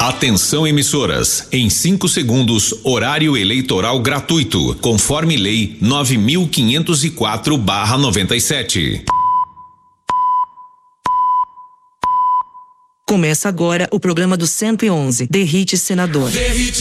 Atenção emissoras, em 5 segundos, horário eleitoral gratuito, conforme lei 9.504/97. Começa agora o programa do 111, Derrite Senador.